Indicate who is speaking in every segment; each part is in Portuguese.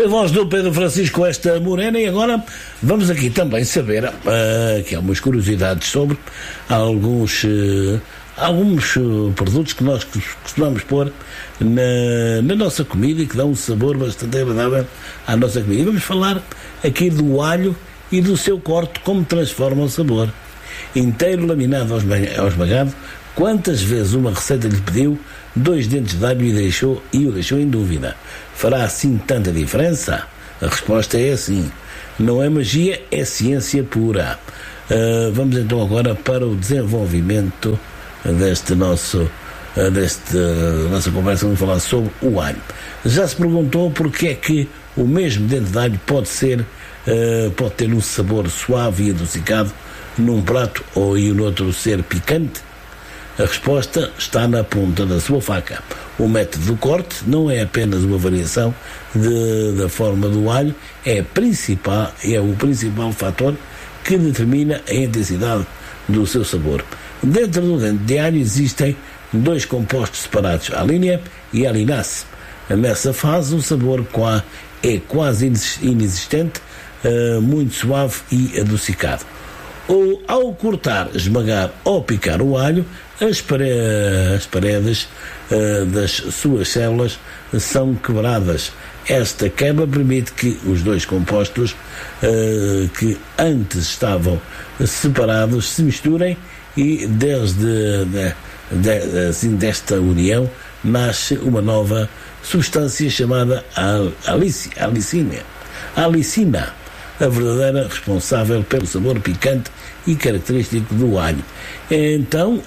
Speaker 1: Foi a voz do Pedro Francisco esta morena, e agora vamos aqui também saber que há umas curiosidades sobre alguns produtos que nós costumamos pôr na nossa comida e que dão um sabor bastante agradável à nossa comida. E vamos falar aqui do alho e do seu corte, como transforma o sabor. Inteiro, laminado ao esmagado, quantas vezes uma receita lhe pediu 2 dentes de alho e o deixou em dúvida? Fará assim tanta diferença? A resposta é sim. Não é magia, é ciência pura. Vamos então agora para o desenvolvimento desta nossa conversa. Vamos falar sobre o alho. Já se perguntou porque é que o mesmo dente de alho pode ter um sabor suave e adocicado num prato e no outro ser picante? A resposta está na ponta da sua faca. O método do corte não é apenas uma variação da forma do alho, é o principal fator que determina a intensidade do seu sabor. Dentro do dente de alho existem 2 compostos separados, a linea e a linace. Nessa fase o sabor é quase inexistente, muito suave e adocicado. Ao cortar, esmagar ou picar o alho, as paredes das suas células são quebradas. Esta quebra permite que os 2 compostos que antes estavam separados se misturem, e desta união nasce uma nova substância chamada alicina, a verdadeira responsável pelo sabor picante e característico do alho. Então,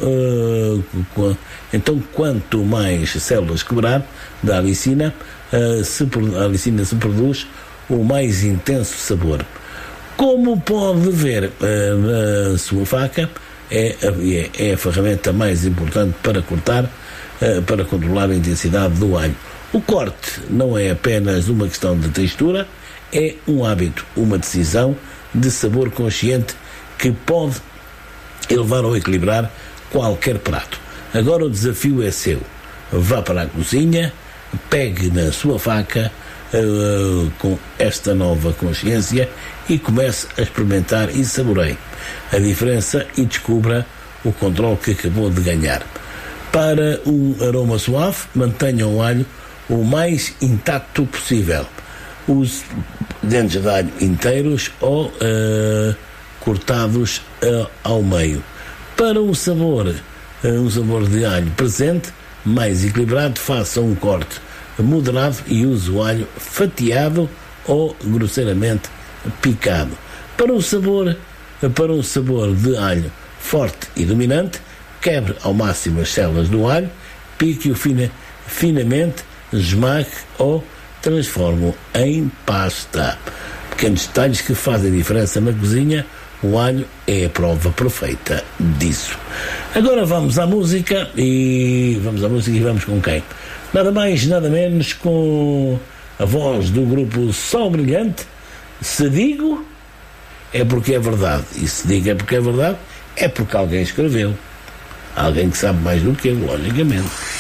Speaker 1: quanto mais células quebrar da alicina, se produz o mais intenso sabor. Como pode ver na sua faca, é a ferramenta mais importante para controlar a intensidade do alho. O corte não é apenas uma questão de textura, é um hábito, uma decisão de sabor consciente que pode elevar ou equilibrar qualquer prato. Agora o desafio é seu. Vá para a cozinha, pegue na sua faca com esta nova consciência e comece a experimentar e saboreie a diferença e descubra o controle que acabou de ganhar. Para um aroma suave, mantenha o alho o mais intacto possível. Use dentes de alho inteiros ou cortados ao meio. Para um sabor de alho presente, mais equilibrado, faça um corte moderado e use o alho fatiado ou grosseiramente picado. Para um sabor de alho forte e dominante, quebre ao máximo as células do alho, pique-o finamente, esmague ou transforme-o em pasta. Pequenos detalhes que fazem diferença na cozinha. O alho é a prova perfeita disso. Agora vamos à música e vamos com quem? Nada mais, nada menos com a voz do grupo Sol Brilhante. Se digo, é porque é verdade. E se digo é porque é verdade, é porque alguém escreveu. Alguém que sabe mais do que eu, logicamente.